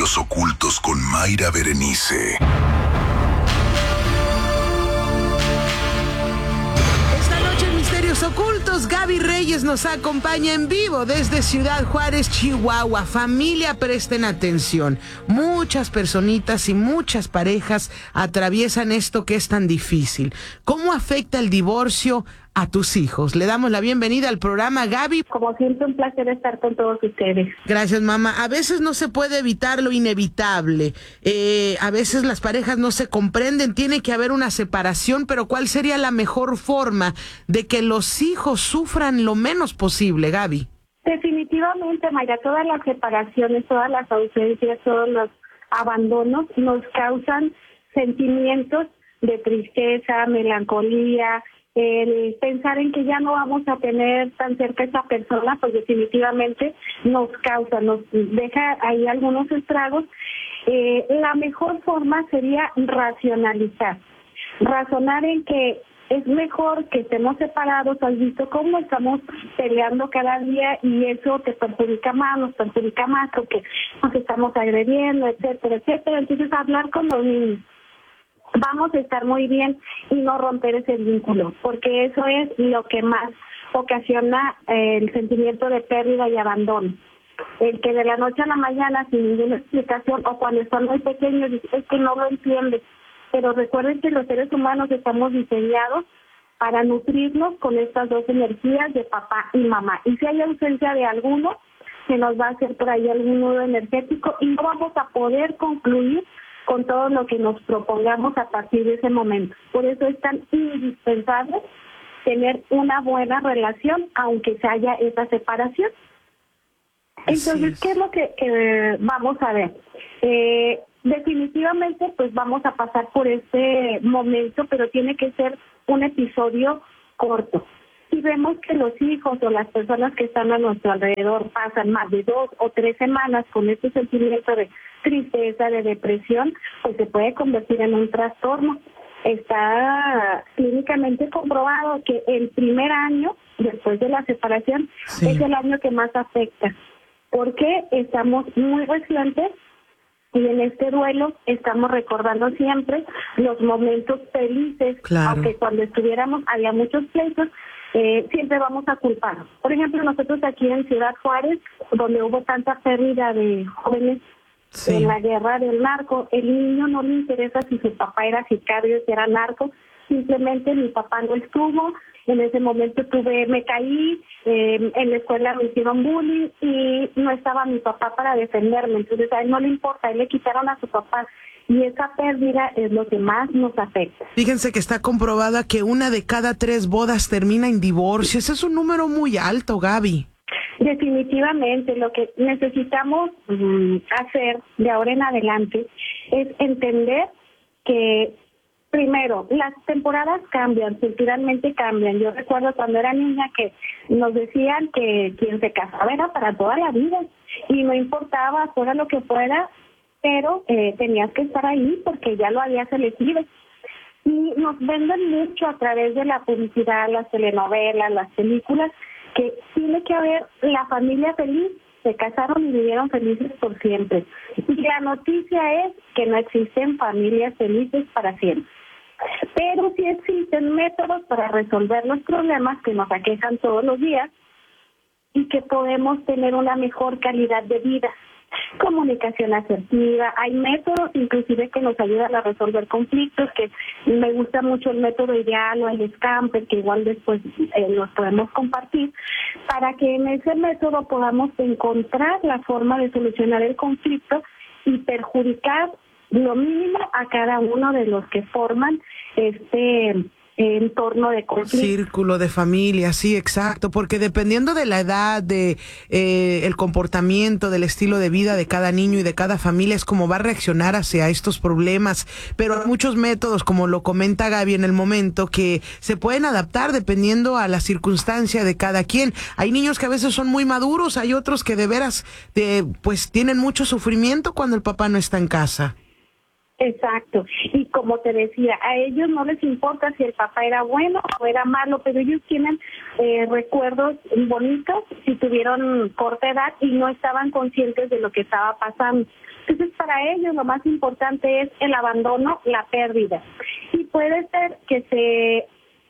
misterios ocultos con Mayra Berenice. Esta noche en Misterios Ocultos, Gaby Reyes nos acompaña en vivo desde Ciudad Juárez, Chihuahua. Familia, presten atención. Muchas personitas y muchas parejas atraviesan esto que es tan difícil. ¿Cómo afecta el divorcio a tus hijos? Le damos la bienvenida al programa, Gaby. Como siempre, un placer estar con todos ustedes. Gracias, mamá. A veces no se puede evitar lo inevitable. A veces las parejas no se comprenden, tiene que haber una separación, pero ¿cuál sería la mejor forma de que los hijos sufran lo menos posible, Gaby? Definitivamente, Mayra, todas las separaciones, todas las ausencias, todos los abandonos nos causan sentimientos de tristeza, melancolía. El pensar en que ya no vamos a tener tan cerca a esa persona, pues definitivamente nos deja ahí algunos estragos. La mejor forma sería razonar en que es mejor que estemos separados. Has visto cómo estamos peleando cada día y eso te perjudica más, nos perjudica más porque nos estamos agrediendo, etcétera, etcétera. Entonces, hablar con los niños. Vamos a estar muy bien y no romper ese vínculo, porque eso es lo que más ocasiona el sentimiento de pérdida y abandono. El que de la noche a la mañana, sin ninguna explicación, o cuando están muy pequeños, es que no lo entiendes. Pero recuerden que los seres humanos estamos diseñados para nutrirnos con estas dos energías de papá y mamá. Y si hay ausencia de alguno, se nos va a hacer por ahí algún nudo energético y no vamos a poder concluir con todo lo que nos propongamos a partir de ese momento. Por eso es tan indispensable tener una buena relación, aunque se haya esa separación. Entonces, ¿qué es lo que vamos a ver? Definitivamente, pues vamos a pasar por este momento, pero tiene que ser un episodio corto. Si vemos que los hijos o las personas que están a nuestro alrededor pasan más de 2 o 3 semanas con este sentimiento de tristeza, de depresión, pues se puede convertir en un trastorno. Está clínicamente comprobado que el primer año después de la separación es el año que más afecta, porque estamos muy recientes y en este duelo estamos recordando siempre los momentos felices, aunque cuando estuviéramos había muchos pleitos. Siempre vamos a culpar. Por ejemplo, nosotros aquí en Ciudad Juárez, donde hubo tanta pérdida de jóvenes en la guerra del narco, el niño no le interesa si su papá era sicario, si era narco, simplemente mi papá no estuvo, en ese momento me caí, en la escuela me hicieron bullying y no estaba mi papá para defenderme, entonces a él no le importa, a él le quitaron a su papá. Y esa pérdida es lo que más nos afecta. Fíjense que está comprobada que 1 de cada 3 bodas termina en divorcio. Ese es un número muy alto, Gaby. Definitivamente, lo que necesitamos hacer de ahora en adelante es entender que, primero, las temporadas cambian, culturalmente cambian. Yo recuerdo cuando era niña que nos decían que quien se casaba era para toda la vida y no importaba, fuera lo que fuera, pero tenías que estar ahí porque ya lo habías elegido. Y nos venden mucho a través de la publicidad, las telenovelas, las películas, que tiene que haber la familia feliz, se casaron y vivieron felices por siempre. Y la noticia es que no existen familias felices para siempre. Pero sí existen métodos para resolver los problemas que nos aquejan todos los días y que podemos tener una mejor calidad de vida. Comunicación asertiva, hay métodos inclusive que nos ayudan a resolver conflictos, que me gusta mucho el método ideal o el Scamper, que igual después los podemos compartir, para que en ese método podamos encontrar la forma de solucionar el conflicto y perjudicar lo mínimo a cada uno de los que forman este entorno de conflicto. Círculo de familia, sí, exacto, porque dependiendo de la edad, de el comportamiento, del estilo de vida de cada niño y de cada familia es como va a reaccionar hacia estos problemas, pero hay muchos métodos, como lo comenta Gaby en el momento, que se pueden adaptar dependiendo a la circunstancia de cada quien. Hay niños que a veces son muy maduros, hay otros que de veras pues tienen mucho sufrimiento cuando el papá no está en casa. Exacto, y como te decía, a ellos no les importa si el papá era bueno o era malo, pero ellos tienen recuerdos bonitos si tuvieron corta edad y no estaban conscientes de lo que estaba pasando. Entonces, para ellos lo más importante es el abandono, la pérdida. Y puede ser que se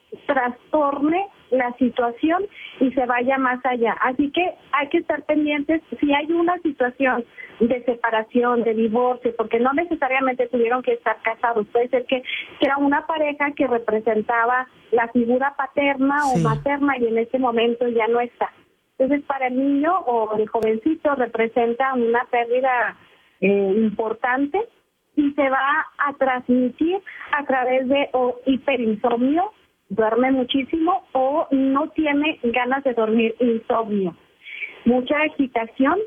trastorne la situación y se vaya más allá. Así que hay que estar pendientes si hay una situación de separación, de divorcio, porque no necesariamente tuvieron que estar casados. Puede ser que era una pareja que representaba la figura paterna o materna y en este momento ya no está. Entonces, para el niño o el jovencito representa una pérdida importante y se va a transmitir a través de hiperinsomnio, duerme muchísimo o no tiene ganas de dormir, insomnio, mucha agitación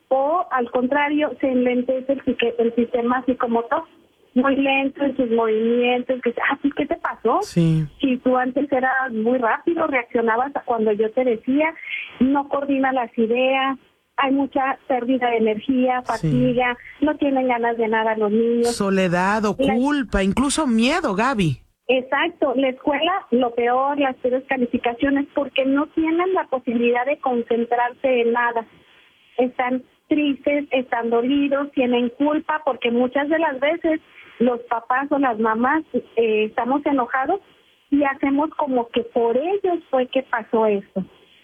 o al contrario se enlentece el sistema psicomotor, muy lento en sus movimientos, ¿qué te pasó? Sí. Si tú antes eras muy rápido, reaccionabas cuando yo te decía, no coordina las ideas, hay mucha pérdida de energía, fatiga, no tienen ganas de nada los niños. Soledad o culpa, incluso miedo, Gaby. Exacto, la escuela, lo peor, las peores calificaciones, porque no tienen la posibilidad de concentrarse en nada. Están tristes, están dolidos, tienen culpa, porque muchas de las veces los papás o las mamás estamos enojados y hacemos como que por ellos fue que pasó esto.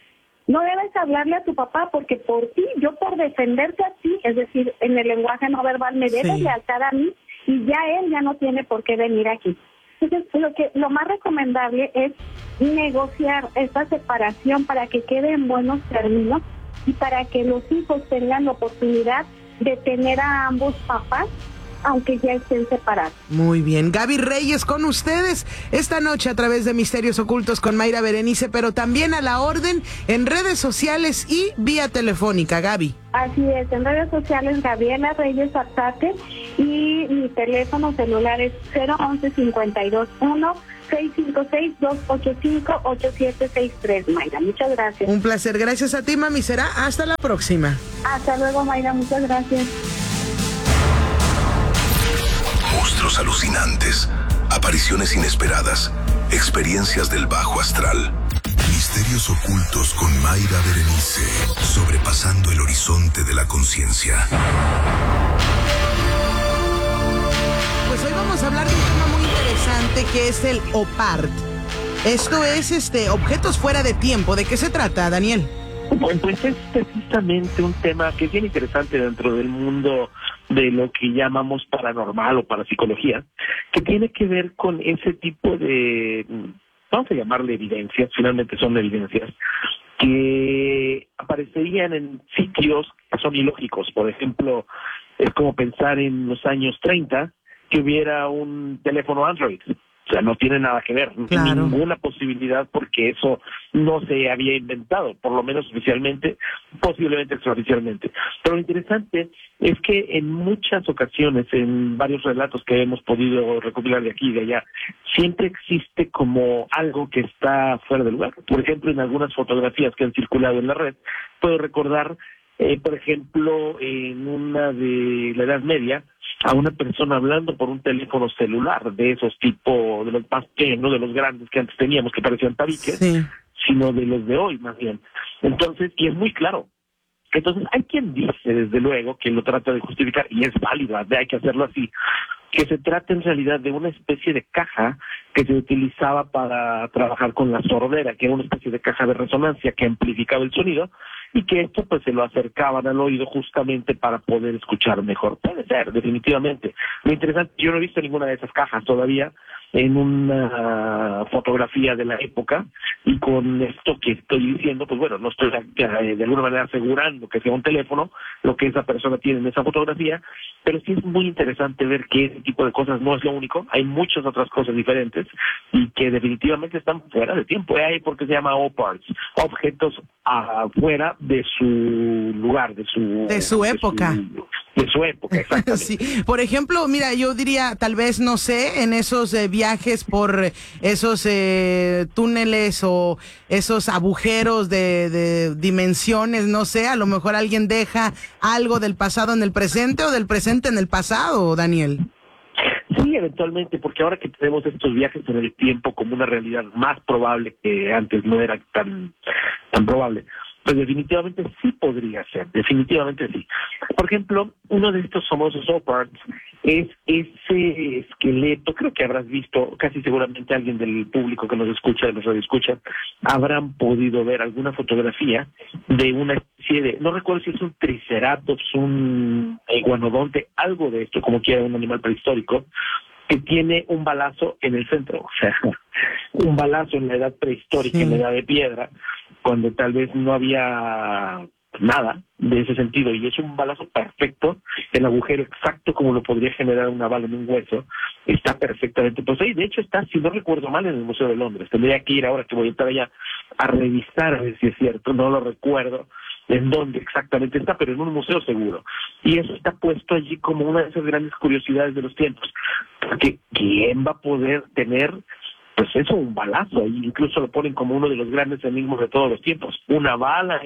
No debes hablarle a tu papá porque por ti, yo por defenderte a ti, es decir, en el lenguaje no verbal me debes lealtad a mí y ya él ya no tiene por qué venir aquí. Entonces, lo más recomendable es negociar esta separación para que quede en buenos términos y para que los hijos tengan la oportunidad de tener a ambos papás, aunque ya estén separados. Muy bien. Gaby Reyes con ustedes esta noche a través de Misterios Ocultos con Mayra Berenice, pero también a la orden en redes sociales y vía telefónica, Gaby. Así es, en redes sociales Gabriela Reyes Arzate y mi teléfono celular es 011-521-656-285-8763, Mayra. Muchas gracias. Un placer, gracias a ti, mami. Será hasta la próxima. Hasta luego, Mayra, muchas gracias. Monstruos alucinantes, apariciones inesperadas, experiencias del bajo astral. Misterios ocultos con Mayra Berenice, sobrepasando el horizonte de la conciencia. Pues hoy vamos a hablar de un tema muy interesante que es el OPART. Esto es objetos fuera de tiempo. ¿De qué se trata, Daniel? Pues es precisamente un tema que es bien interesante dentro del mundo de lo que llamamos paranormal o parapsicología, que tiene que ver con ese tipo de, vamos a llamarle evidencias, finalmente son evidencias, que aparecerían en sitios que son ilógicos. Por ejemplo, es como pensar en los años 30 que hubiera un teléfono Android. O sea, no tiene nada que ver, no tiene ninguna posibilidad porque eso no se había inventado, por lo menos oficialmente, posiblemente extraoficialmente. Pero lo interesante es que en muchas ocasiones, en varios relatos que hemos podido recopilar de aquí y de allá, siempre existe como algo que está fuera de lugar. Por ejemplo, en algunas fotografías que han circulado en la red, puedo recordar, por ejemplo, en una de la Edad Media, a una persona hablando por un teléfono celular de esos tipos, de los más pequeños, de los grandes que antes teníamos que parecían tabiques, sino de los de hoy más bien. Entonces, y es muy claro. Entonces, hay quien dice, desde luego, que lo trata de justificar, y es válido, hay que hacerlo así, que se trata en realidad de una especie de caja que se utilizaba para trabajar con la sordera, que era una especie de caja de resonancia que amplificaba el sonido, y que esto pues se lo acercaban al oído justamente para poder escuchar mejor. Puede ser, definitivamente. Lo interesante, yo no he visto ninguna de esas cajas todavía en una fotografía de la época, y con esto que estoy diciendo, pues bueno, no estoy de alguna manera asegurando que sea un teléfono lo que esa persona tiene en esa fotografía, pero sí es muy interesante ver que ese tipo de cosas no es lo único, hay muchas otras cosas diferentes y que definitivamente están fuera de tiempo. Hay porque se llama OPARTs, objetos afuera de su lugar, de su época. De su época, exactamente. Sí. Por ejemplo, mira, yo diría, tal vez, no sé, en esos viajes por esos túneles o esos agujeros de dimensiones, no sé, a lo mejor alguien deja algo del pasado en el presente o del presente en el pasado, Daniel. Sí, eventualmente, porque ahora que tenemos estos viajes en el tiempo como una realidad más probable que antes no era tan probable, pues definitivamente sí podría ser, definitivamente sí. Por ejemplo, uno de estos famosos OPARTs es ese esqueleto, creo que habrás visto, casi seguramente alguien del público que nos escucha, de los radioescuchas, habrán podido ver alguna fotografía de una especie de, no recuerdo si es un triceratops, un iguanodonte, algo de esto, como quiera, un animal prehistórico, que tiene un balazo en el centro, o sea, un balazo en la edad prehistórica, en la edad de piedra, cuando tal vez no había nada de ese sentido, y es un balazo perfecto, el agujero exacto como lo podría generar una bala en un hueso, está perfectamente, pues ahí de hecho está, si no recuerdo mal, en el Museo de Londres. Tendría que ir ahora que voy a estar allá a revisar a ver si es cierto, no lo recuerdo en dónde exactamente está, pero en un museo seguro, y eso está puesto allí como una de esas grandes curiosidades de los tiempos, porque ¿quién va a poder tener pues eso, un balazo? Ahí incluso lo ponen como uno de los grandes enigmas de todos los tiempos, una bala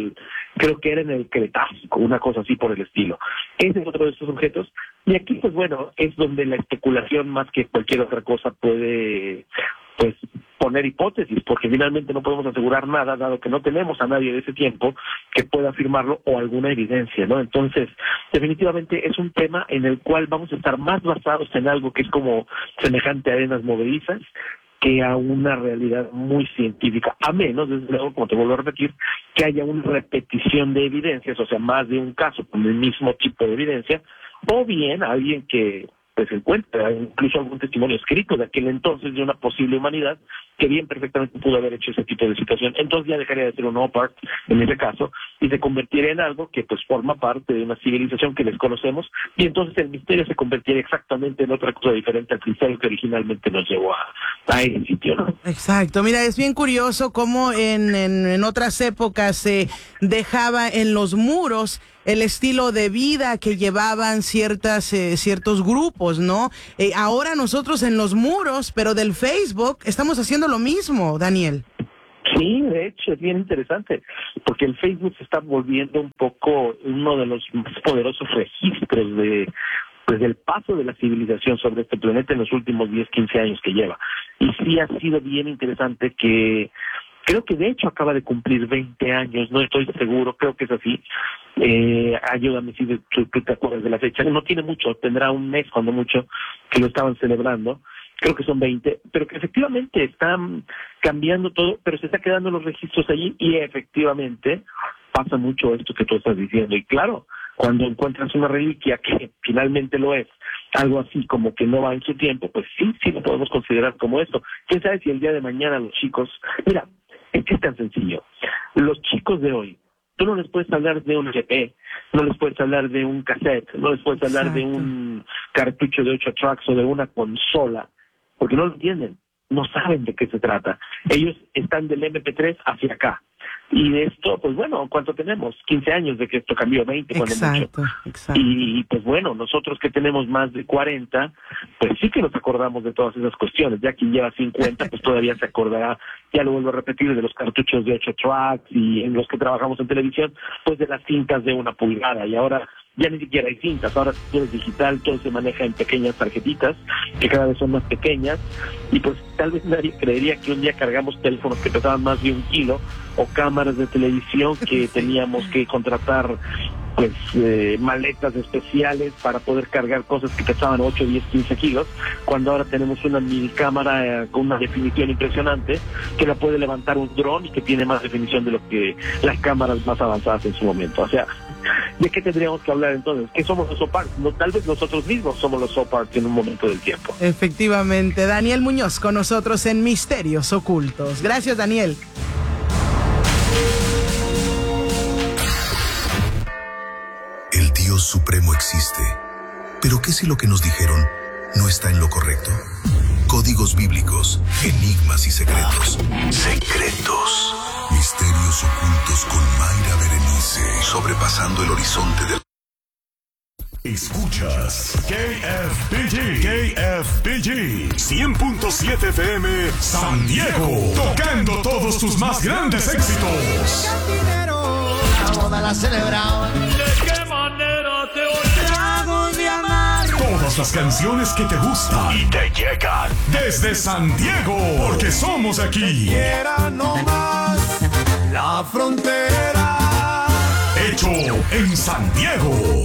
creo que era en el Cretácico, una cosa así por el estilo. Ese es otro de estos objetos, y aquí pues bueno, es donde la especulación más que cualquier otra cosa puede pues poner hipótesis, porque finalmente no podemos asegurar nada, dado que no tenemos a nadie de ese tiempo que pueda afirmarlo o alguna evidencia, ¿no? Entonces, definitivamente es un tema en el cual vamos a estar más basados en algo que es como semejante a arenas movedizas, que a una realidad muy científica, a menos, desde luego, como te vuelvo a repetir, que haya una repetición de evidencias, o sea, más de un caso con el mismo tipo de evidencia, o bien alguien que pues encuentra incluso algún testimonio escrito de aquel entonces de una posible humanidad que bien perfectamente pudo haber hecho ese tipo de situación. Entonces ya dejaría de ser un OPART en ese caso y se convertiría en algo que pues forma parte de una civilización que desconocemos, y entonces el misterio se convertiría exactamente en otra cosa diferente al misterio que originalmente nos llevó a ese sitio, ¿no? Exacto, mira, es bien curioso cómo en otras épocas se dejaba en los muros el estilo de vida que llevaban ciertos grupos, ¿no? Ahora nosotros en los muros, pero del Facebook, estamos haciendo lo mismo, Daniel. Sí, de hecho, es bien interesante, porque el Facebook se está volviendo un poco uno de los más poderosos registros del paso de la civilización sobre este planeta en los últimos 10, 15 años que lleva. Y sí ha sido bien interesante que creo que de hecho acaba de cumplir 20 años, no estoy seguro, creo que es así. Ayúdame si tú te acuerdas de la fecha. No tiene mucho, tendrá un mes cuando mucho que lo estaban celebrando. Creo que son 20, pero que efectivamente están cambiando todo, pero se está quedando los registros allí, y efectivamente pasa mucho esto que tú estás diciendo. Y claro, cuando encuentras una reliquia que finalmente lo es, algo así como que no va en su tiempo, pues sí lo podemos considerar como esto. ¿Quién sabe si el día de mañana los chicos... Mira, es que es tan sencillo. Los chicos de hoy, tú no les puedes hablar de un LP, no les puedes hablar de un cassette, no les puedes hablar de un cartucho de 8 tracks o de una consola, porque no lo entienden, no saben de qué se trata. Ellos están del MP3 hacia acá. Y de esto, pues bueno, ¿cuánto tenemos? 15 años de que esto cambió, 20 cuando mucho. Exacto. Y pues bueno, nosotros que tenemos más de 40, pues sí que nos acordamos de todas esas cuestiones. Ya quien lleva 50, pues todavía se acordará, ya lo vuelvo a repetir, de los cartuchos de 8 tracks, y en los que trabajamos en televisión, pues de las cintas de 1 pulgada. Y ahora ya ni siquiera hay cintas, ahora todo es digital, todo se maneja en pequeñas tarjetitas, que cada vez son más pequeñas, y pues tal vez nadie creería que un día cargamos teléfonos que pesaban más de 1 kilo, o cámaras de televisión que teníamos que contratar pues maletas especiales para poder cargar cosas que pesaban 8, 10, 15 kilos, cuando ahora tenemos una mini cámara con una definición impresionante que la puede levantar un dron y que tiene más definición de lo que las cámaras más avanzadas en su momento. O sea, ¿de qué tendríamos que hablar entonces? ¿Qué somos los OPARTs? No, tal vez nosotros mismos somos los OPARTs en un momento del tiempo. Efectivamente. Daniel Muñoz con nosotros en Misterios Ocultos. Gracias, Daniel. El Dios Supremo existe. Pero ¿qué si lo que nos dijeron no está en lo correcto? Códigos bíblicos, enigmas y secretos. Secretos. Misterios ocultos con Mayra Berenice. Sobrepasando el horizonte del... Escuchas KFBG 100.7 FM San Diego, tocando todos tus más grandes éxitos. La boda la celebraron. ¿De qué manera te tragos de amar? Todas todas las canciones que te gustan y te llegan desde San Diego, porque somos de aquí. Quiera nomás la frontera. Hecho en San Diego.